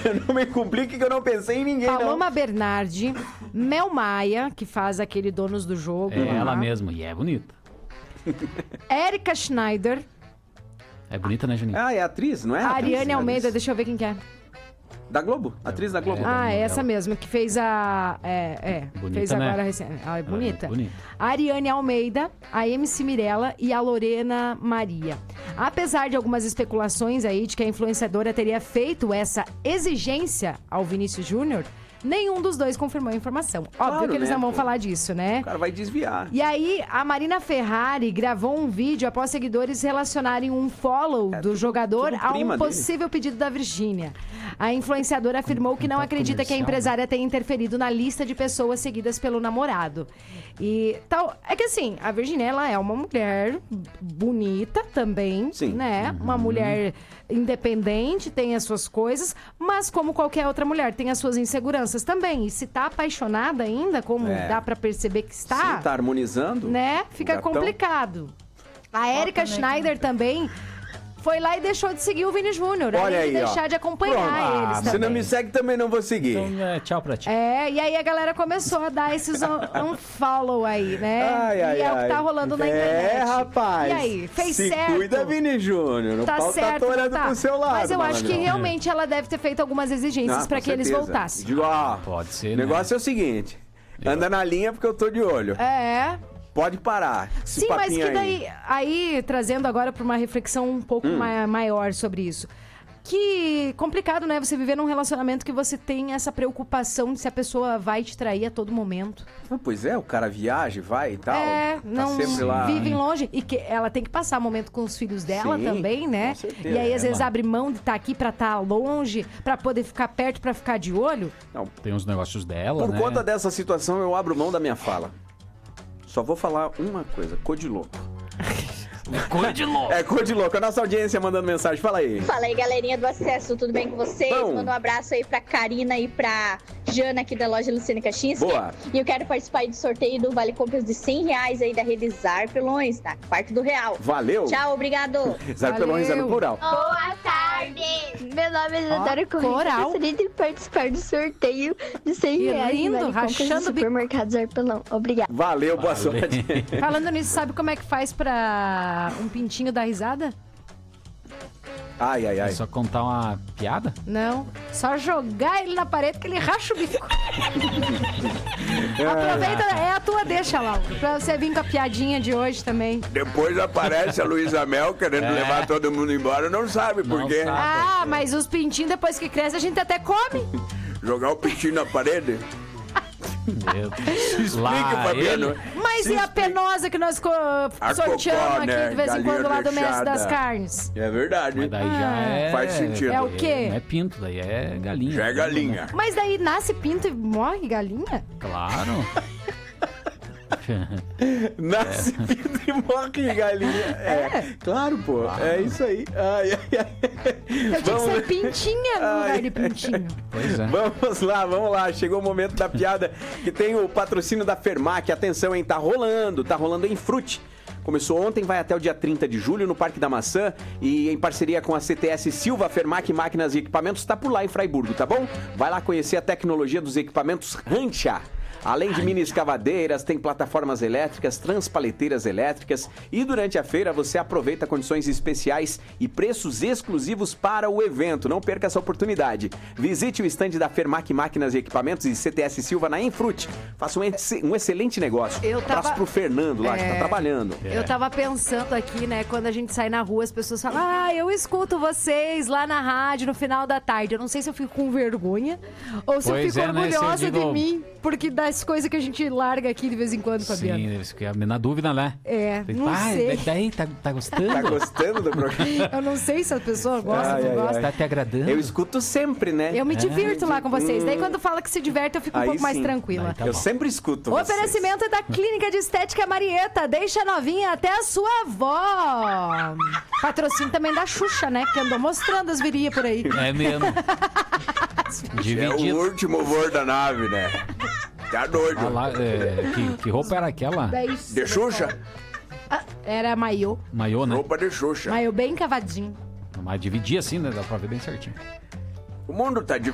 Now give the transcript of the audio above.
Não me complique que eu não pensei em ninguém, Paloma Bernardi, Mel Maia, que faz aquele Donos do Jogo. É lá. ela mesma, e é bonita. Érica Schneider. É bonita, né, Juninho? Ah, é atriz, não é? Ariane Almeida, deixa eu ver quem que é. Da Globo? Atriz da Globo. É essa mesmo, que fez a... Bonita, fez agora né? recente. É bonita. Bonita. A Ariane Almeida, a MC Mirella e a Lorena Maria. Apesar de algumas especulações aí de que a influenciadora teria feito essa exigência ao Vinícius Júnior, nenhum dos dois confirmou a informação. Óbvio que eles não vão falar disso, né? O cara vai desviar. E aí, a Marina Ferrari gravou um vídeo após seguidores relacionarem um follow do jogador a um possível pedido da Virgínia. A influenciadora afirmou que não acredita que a empresária tenha interferido na lista de pessoas seguidas pelo namorado. E tal. É que assim, a Virgínia, ela é uma mulher bonita também, né? Uma mulher independente, tem as suas coisas, mas como qualquer outra mulher, tem as suas inseguranças também. E se tá apaixonada ainda, como dá pra perceber que está... Sim, tá harmonizando. Né? Fica complicado. A Érica Schneider também foi lá e deixou de seguir o Vini Júnior. Olha aí, deixar de acompanhar eles também. Se não me segue, também não vou seguir. Então, tchau pra ti. E aí a galera começou a dar esses unfollow aí, né? E é o que tá rolando na internet. Rapaz. E aí, fez se certo? cuida, Vini Júnior. O pau tá torando pro seu lado. Mas eu acho que realmente ela deve ter feito algumas exigências pra que eles voltassem. Digo, pode ser, o negócio é o seguinte. Anda na linha porque eu tô de olho. Pode parar. Sim, mas que daí, aí trazendo agora para uma reflexão um pouco maior sobre isso. Que complicado, né? Você viver num relacionamento que você tem essa preocupação de se a pessoa vai te trair a todo momento. Pois é, o cara viaja, vai e tal. Não sempre lá. vivem longe. E que ela tem que passar momento com os filhos dela também, né? Com certeza. E aí, às vezes, abre mão de estar aqui pra estar longe, pra poder ficar perto, pra ficar de olho. Não. Tem os negócios dela, Por né? conta dessa situação, eu abro mão da minha fala. Só vou falar uma coisa, cor de louco. Cor de louco. É cor de louco. A nossa audiência mandando mensagem. Fala aí. Fala aí, galerinha do Acesso. Tudo bem com vocês? Manda um abraço aí pra Karina e pra Jana aqui da loja Luciana Kaczynski. Boa. E eu quero participar aí do sorteio do Vale Compras de R$100 aí da Rede Zarpelões, na Parque do Real. Valeu. Tchau, obrigado. Zarpelões é no plural. Boa tarde. Meu nome é Isadora Correia. Eu gostaria de participar do sorteio de R$100. Lindo, Vale rachando o bico. Supermercado Zarpelão. Obrigado. Valeu, boa sorte. Falando nisso, sabe como é que faz pra um pintinho dar risada? Ai. É só contar uma piada? Não, só jogar ele na parede que ele racha o bico. Aproveita, é a tua deixa, Laura, pra você vir com a piadinha de hoje também. Depois aparece a Luísa Mel querendo levar todo mundo embora, não sabe por quê. Mas os pintinhos depois que crescem a gente até come. Jogar o pintinho na parede? Meu Deus. Explica, Fabiano. Mas e a penosa que nós sorteamos aqui de vez em quando lá do Mestre das Carnes? É verdade. Mas daí já é... Faz sentido. É o quê? Não é pinto, daí é galinha. Já é galinha. Mas daí nasce pinto e morre galinha? Claro. Nasce pinto e morre galinha. Claro, pô. É isso aí. Eu tinha que ser pintinha no lugar de pintinho. Pois é. Vamos lá. Chegou o momento da piada que tem o patrocínio da Fermac. Atenção, hein? Tá rolando em Frute. Começou ontem, vai até o dia 30 de julho no Parque da Maçã e em parceria com a CTS Silva, Fermac Máquinas e Equipamentos, tá por lá em Fraiburgo, tá bom? Vai lá conhecer a tecnologia dos equipamentos Rancha. Além de mini escavadeiras, tem plataformas elétricas, transpaleteiras elétricas e durante a feira você aproveita condições especiais e preços exclusivos para o evento. Não perca essa oportunidade. Visite o estande da Fermac Máquinas e Equipamentos e CTS Silva na Enfrute. Faça um excelente negócio. Abraço pro Fernando lá, que tá trabalhando. Eu tava pensando aqui, né, quando a gente sai na rua, as pessoas falam, eu escuto vocês lá na rádio no final da tarde. Eu não sei se eu fico com vergonha ou se eu fico orgulhosa de mim, porque das coisas que a gente larga aqui de vez em quando, Fabiano. Sim, deve ficar na dúvida, né? Não sei. Daí, tá gostando? Tá gostando do programa? Eu não sei se a pessoa gosta ou não gosta. Tá te agradando? Eu escuto sempre, né? Eu me divirto lá com vocês. Daí quando fala que se diverte, eu fico um pouco mais tranquila. Eu sempre escuto O oferecimento é da Clínica de Estética Marieta. Deixa a novinha até a sua avó. Patrocínio também da Xuxa, né? Que andou mostrando as virias por aí. É mesmo. É o último voo da nave, né? Tá doido. Que roupa era aquela? De Xuxa? Era maiô. Maiô, né? Roupa de Xuxa. Maiô bem cavadinho. Mas dividia assim, né? Dá pra ver bem certinho. O mundo tá